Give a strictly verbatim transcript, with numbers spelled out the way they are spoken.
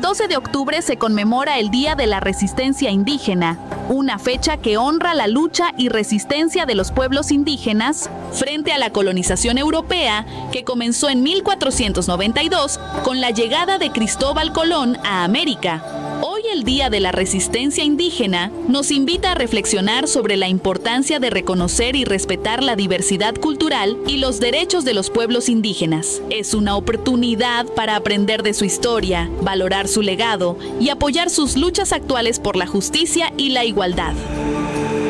doce de octubre se conmemora el Día de la Resistencia Indígena, una fecha que honra la lucha y resistencia de los pueblos indígenas frente a la colonización europea que comenzó en mil cuatrocientos noventa y dos con la llegada de Cristóbal Colón a América. Hoy el Día de la Resistencia Indígena nos invita a reflexionar sobre la importancia de reconocer y respetar la diversidad cultural y los derechos de los pueblos indígenas. Es una oportunidad para aprender de su historia, valorar su legado y apoyar sus luchas actuales por la justicia y la igualdad.